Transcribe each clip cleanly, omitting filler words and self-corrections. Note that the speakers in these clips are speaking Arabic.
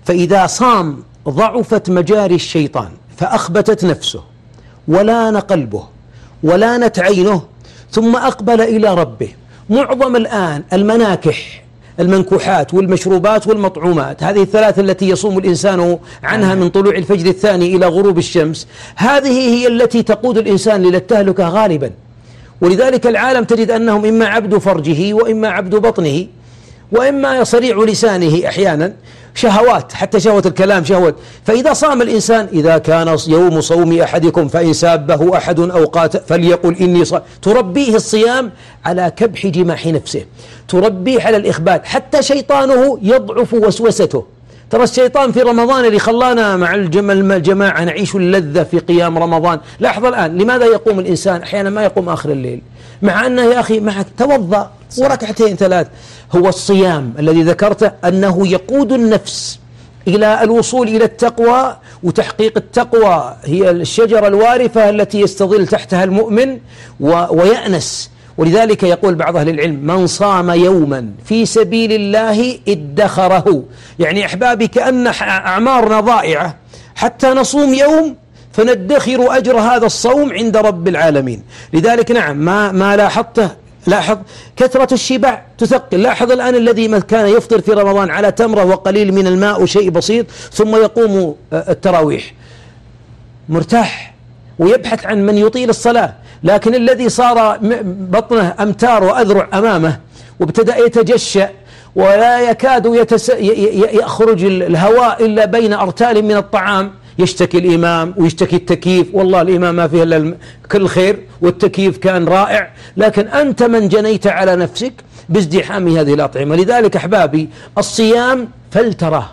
فإذا صام ضعفت مجاري الشيطان فأخبتت نفسه ولان قلبه ولانت عينه ثم أقبل إلى ربه. معظم الآن المناكح المنكوحات والمشروبات والمطعومات، هذه الثلاث التي يصوم الإنسان عنها من طلوع الفجر الثاني إلى غروب الشمس، هذه هي التي تقود الإنسان إلى التهلكة غالبا. ولذلك العالم تجد أنهم إما عبد فرجه وإما عبد بطنه وإما صريع لسانه أحيانا، شهوات، حتى شهوة الكلام شهوة. فإذا صام الإنسان، إذا كان يوم صوم أحدكم فإن سابه أحد أو قاتل فليقل إني صائم، تربيه الصيام على كبح جماح نفسه، تربيه على الإخبات، حتى شيطانه يضعف وسوسته. ترى الشيطان في رمضان اللي خلانا مع الجماعة نعيش اللذة في قيام رمضان. لاحظ الآن لماذا يقوم الإنسان أحيانا ما يقوم آخر الليل، مع أنه يا أخي معك توضأ وركعتين ثلاث. هو الصيام الذي ذكرته أنه يقود النفس إلى الوصول إلى التقوى، وتحقيق التقوى هي الشجرة الوارفة التي يستظل تحتها المؤمن ويأنس. ولذلك يقول بعض أهل العلم: من صام يوما في سبيل الله ادخره. يعني أحبابي كأن أعمارنا ضائعة حتى نصوم يوم فندخر أجر هذا الصوم عند رب العالمين. لذلك نعم ما لاحظته، لاحظ كثرة الشبع تثقل. لاحظ الآن الذي كان يفطر في رمضان على تمرة وقليل من الماء وشيء بسيط ثم يقوم التراويح مرتاح ويبحث عن من يطيل الصلاة، لكن الذي صار بطنه أمتار وأذرع أمامه وابتدأ يتجشأ ولا يكاد يخرج الهواء إلا بين أرتال من الطعام، يشتكي الإمام ويشتكي التكييف. والله الإمام ما فيه إلا كل خير والتكييف كان رائع، لكن أنت من جنيت على نفسك بازدحام هذه الأطعمة. لذلك أحبابي الصيام فلترة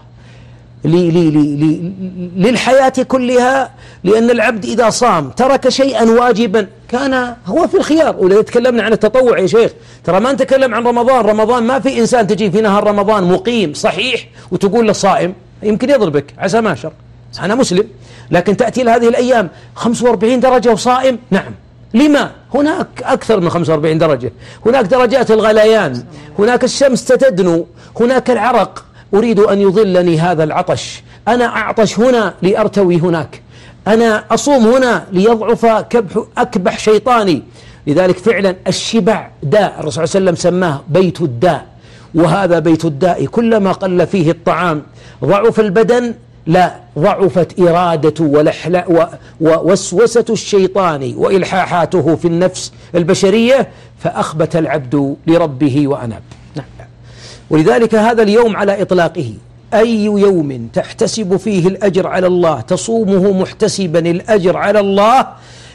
للحياة كلها، لأن العبد إذا صام ترك شيئا واجبا كان هو في الخيار. ولا تكلمنا عن التطوع يا شيخ، ترى ما نتكلم عن رمضان. رمضان ما في إنسان تجي في نهار رمضان مقيم صحيح وتقول له صائم، يمكن يضربك عسى ما شر، أنا مسلم، لكن تأتي لهذه الأيام 45 درجة وصائم. نعم، لما؟ هناك أكثر من 45 درجة، هناك درجات الغليان، هناك الشمس تتدنو، هناك العرق. أريد أن يظلني هذا العطش، أنا أعطش هنا لأرتوي هناك، أنا أصوم هنا ليضعف أكبح شيطاني. لذلك فعلا الشبع داء، الرسول صلى الله عليه وسلم سماه بيت الداء، وهذا بيت الداء. كلما قل فيه الطعام ضعف البدن، لا ضعفت إرادة ووسوسة الشيطان وإلحاحاته في النفس البشرية، فأخبت العبد لربه وأناب. ولذلك هذا اليوم على إطلاقه أي يوم تحتسب فيه الأجر على الله، تصومه محتسبا الأجر على الله،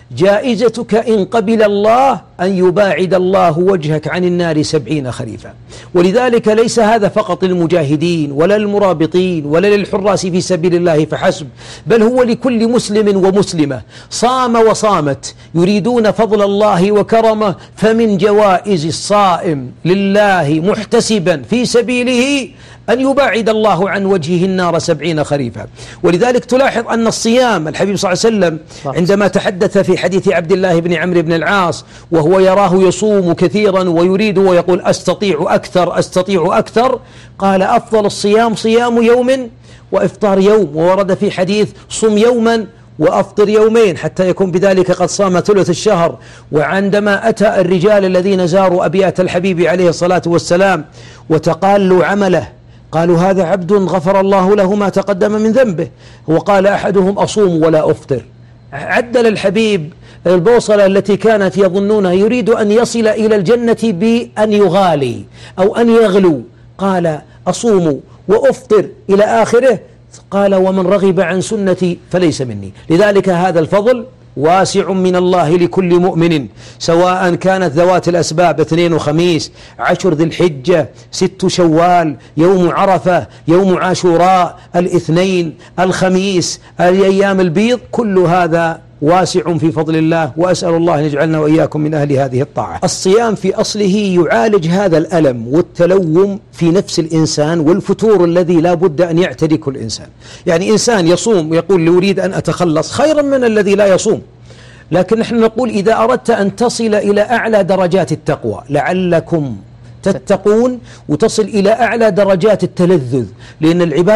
جائزتك إن قبل الله أن يباعد الله وجهك عن النار 70 خريفا. ولذلك ليس هذا فقط للمجاهدين ولا للمرابطين ولا للحراس في سبيل الله فحسب، بل هو لكل مسلم ومسلمة صام وصامت يريدون فضل الله وكرمه. فمن جوائز الصائم لله محتسبا في سبيله أن يباعد الله عن وجهه النار 70 خريفا. ولذلك تلاحظ أن الصيام، الحبيب صلى الله عليه وسلم عندما تحدث في حديث عبد الله بن عمرو بن العاص وهو يراه يصوم كثيرا ويريد ويقول أستطيع أكثر أستطيع أكثر، قال أفضل الصيام صيام يوم وإفطار يوم. وورد في حديث صم يوما وأفطر يومين حتى يكون بذلك قد صام ثلث الشهر. وعندما أتى الرجال الذين زاروا أبيات الحبيب عليه الصلاة والسلام وتقالوا عمله، قالوا هذا عبد غفر الله له ما تقدم من ذنبه. وقال أحدهم أصوم ولا أفطر. عدل الحبيب البوصلة التي كانت يظنونها يريد أن يصل إلى الجنة بأن يغالي أو أن يغلو، قال أصوم وأفطر إلى آخره، قال ومن رغب عن سنتي فليس مني. لذلك هذا الفضل واسع من الله لكل مؤمن، سواء كانت ذوات الأسباب 2 وخميس، 10 ذي الحجة، 6 شوال، يوم عرفة، يوم عاشوراء، الاثنين، الخميس، الأيام البيض، كل هذا واسع في فضل الله. وأسأل الله أن يجعلنا وإياكم من أهل هذه الطاعة. الصيام في أصله يعالج هذا الألم والتلوم في نفس الإنسان والفتور الذي لا بد أن يعتركه الإنسان. يعني إنسان يصوم ويقول لي أريد أن أتخلص، خيرا من الذي لا يصوم. لكن نحن نقول إذا أردت أن تصل إلى أعلى درجات التقوى لعلكم تتقون وتصل إلى أعلى درجات التلذذ، لأن العبادة